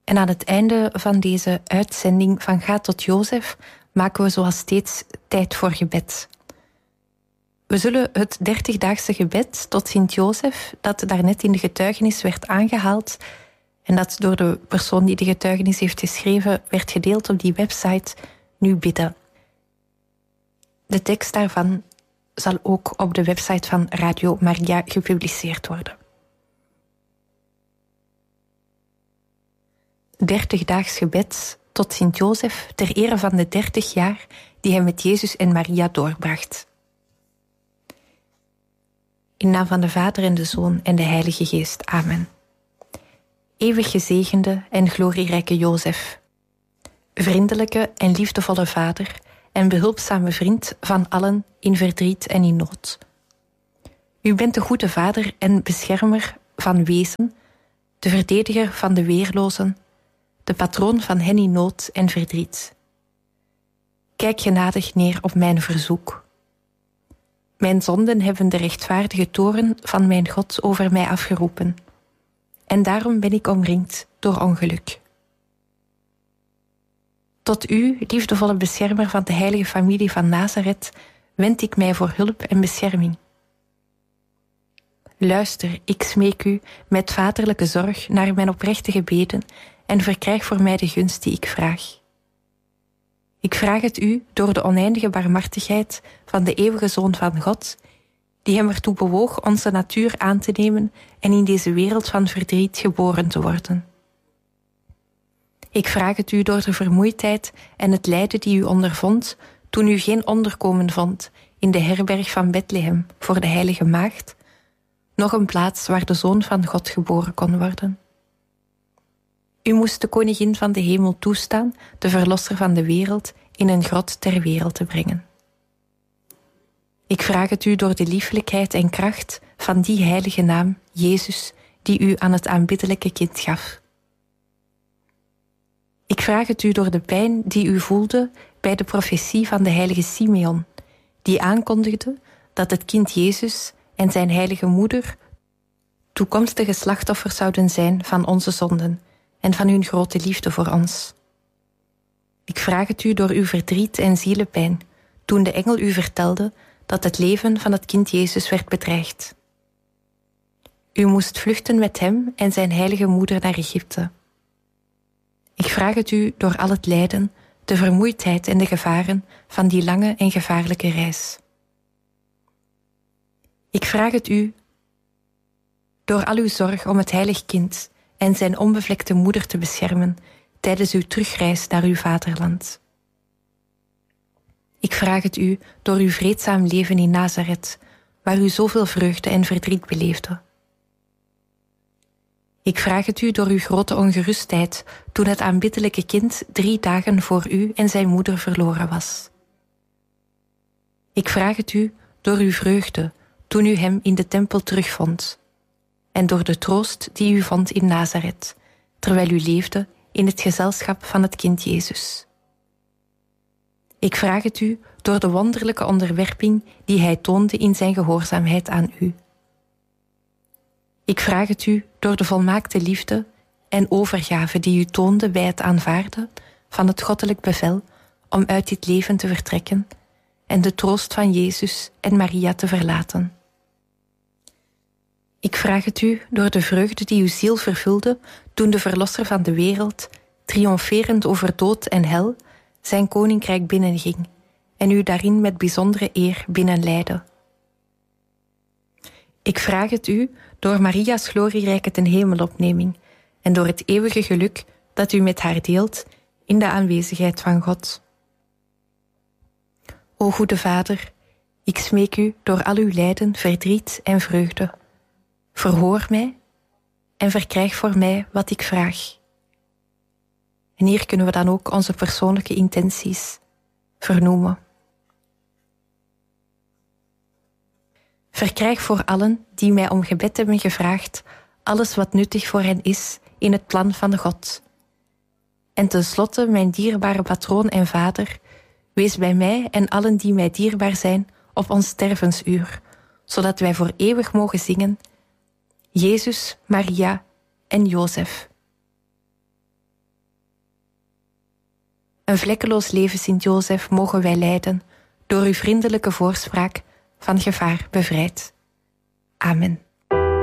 En aan het einde van deze uitzending van Ga tot Jozef maken we zoals steeds tijd voor gebed. We zullen het 30-daagse gebed tot Sint-Jozef, dat daarnet in de getuigenis werd aangehaald en dat door de persoon die de getuigenis heeft geschreven werd gedeeld op die website, nu bidden. De tekst daarvan zal ook op de website van Radio Maria gepubliceerd worden. 30-daags gebed tot Sint-Jozef ter ere van de 30 jaar die hij met Jezus en Maria doorbracht. In naam van de Vader en de Zoon en de Heilige Geest. Amen. Eeuwig gezegende en glorierijke Jozef, vriendelijke en liefdevolle Vader en behulpzame vriend van allen in verdriet en in nood. U bent de goede Vader en beschermer van wezen, de verdediger van de weerlozen, de patroon van hen in nood en verdriet. Kijk genadig neer op mijn verzoek. Mijn zonden hebben de rechtvaardige toorn van mijn God over mij afgeroepen, en daarom ben ik omringd door ongeluk. Tot u, liefdevolle beschermer van de heilige familie van Nazareth, wend ik mij voor hulp en bescherming. Luister, ik smeek u met vaderlijke zorg naar mijn oprechte gebeden en verkrijg voor mij de gunst die ik vraag. Ik vraag het u door de oneindige barmhartigheid van de eeuwige Zoon van God, die hem ertoe bewoog onze natuur aan te nemen en in deze wereld van verdriet geboren te worden. Ik vraag het u door de vermoeidheid en het lijden die u ondervond toen u geen onderkomen vond in de herberg van Bethlehem voor de heilige maagd, nog een plaats waar de Zoon van God geboren kon worden. U moest de koningin van de hemel toestaan de verlosser van de wereld in een grot ter wereld te brengen. Ik vraag het u door de liefelijkheid en kracht van die heilige naam, Jezus, die u aan het aanbiddelijke kind gaf. Ik vraag het u door de pijn die u voelde bij de profetie van de heilige Simeon, die aankondigde dat het kind Jezus en zijn heilige moeder toekomstige slachtoffers zouden zijn van onze zonden en van hun grote liefde voor ons. Ik vraag het u door uw verdriet en zielepijn, toen de engel u vertelde dat het leven van het kind Jezus werd bedreigd. U moest vluchten met hem en zijn heilige moeder naar Egypte. Ik vraag het u door al het lijden, de vermoeidheid en de gevaren van die lange en gevaarlijke reis. Ik vraag het u door al uw zorg om het heilig kind en zijn onbevlekte moeder te beschermen tijdens uw terugreis naar uw vaderland. Ik vraag het u door uw vreedzaam leven in Nazareth, waar u zoveel vreugde en verdriet beleefde. Ik vraag het u door uw grote ongerustheid toen het aanbiddelijke kind 3 dagen voor u en zijn moeder verloren was. Ik vraag het u door uw vreugde toen u hem in de tempel terugvond en door de troost die u vond in Nazareth, terwijl u leefde in het gezelschap van het kind Jezus. Ik vraag het u door de wonderlijke onderwerping die hij toonde in zijn gehoorzaamheid aan u. Ik vraag het u door de volmaakte liefde en overgave die u toonde bij het aanvaarden van het goddelijk bevel om uit dit leven te vertrekken en de troost van Jezus en Maria te verlaten. Ik vraag het u door de vreugde die uw ziel vervulde toen de verlosser van de wereld, triomferend over dood en hel, zijn koninkrijk binnenging en u daarin met bijzondere eer binnenleidde. Ik vraag het u door Maria's glorierijke ten hemelopneming en door het eeuwige geluk dat u met haar deelt in de aanwezigheid van God. O goede Vader, ik smeek u door al uw lijden, verdriet en vreugde. Verhoor mij en verkrijg voor mij wat ik vraag. En hier kunnen we dan ook onze persoonlijke intenties vernoemen. Verkrijg voor allen die mij om gebed hebben gevraagd alles wat nuttig voor hen is in het plan van God. En tenslotte, mijn dierbare patroon en vader, wees bij mij en allen die mij dierbaar zijn op ons stervensuur, zodat wij voor eeuwig mogen zingen: Jezus, Maria en Jozef. Een vlekkeloos leven, Sint-Jozef, mogen wij leiden, door uw vriendelijke voorspraak van gevaar bevrijd. Amen.